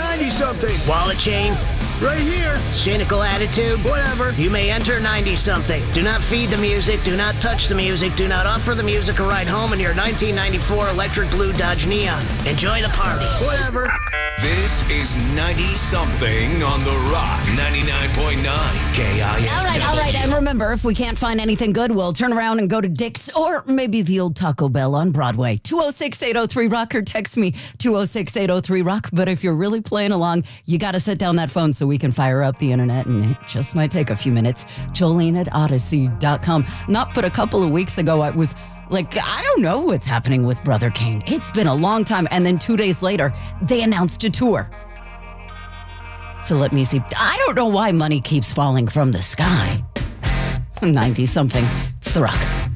90-something. Wallet chain? Right here. Cynical attitude? Whatever. You may enter 90-something. Do not feed the music. Do not touch the music. Do not offer the music a ride home in your 1994 electric blue Dodge Neon. Enjoy the party. Whatever. This is 90-something on The Rock. 99.9 KISW. All right. And remember, if we can't find anything good, we'll turn around and go to Dick's or maybe the old Taco Bell on Broadway. 206-803-ROCK or text me 206-803-ROCK. But if you're really playing along, you got to set down that phone so we can fire up the internet, and it just might take a few minutes. Jolene at Odyssey.com. Not but a couple of weeks ago, I was like, I don't know what's happening with Brother Kane. It's been a long time. And then 2 days later, they announced a tour. So let me see. I don't know why money keeps falling from the sky. 90-something. It's The Rock.